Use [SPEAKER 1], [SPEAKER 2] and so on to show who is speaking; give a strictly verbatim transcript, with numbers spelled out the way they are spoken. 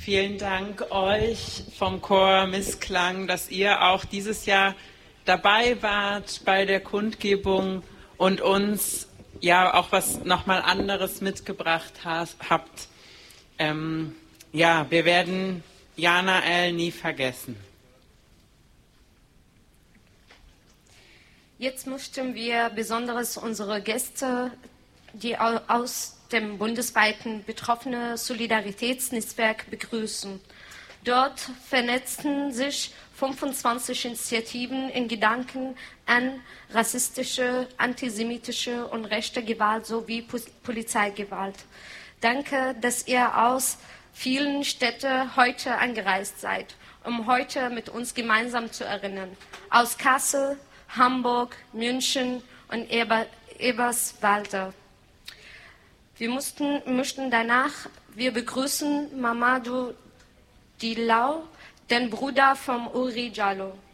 [SPEAKER 1] Vielen Dank euch vom Chor Missklang, dass ihr auch dieses Jahr dabei wart bei der Kundgebung und uns ja auch was nochmal anderes mitgebracht habt. Ähm, ja, wir werden Janael nie vergessen.
[SPEAKER 2] Jetzt möchten wir besonders unsere Gäste, die aus dem bundesweiten Betroffene Solidaritätsnetzwerk begrüßen. Dort vernetzten sich fünfundzwanzig Initiativen in Gedanken an rassistische, antisemitische und rechte Gewalt sowie Polizeigewalt. Danke, dass ihr aus vielen Städten heute angereist seid, um heute mit uns gemeinsam zu erinnern. Aus Kassel, Hamburg, München und Eber, Eberswalde. Wir mussten, möchten danach, wir begrüßen Mamadou Dilaw, den Bruder von Uri Jallo.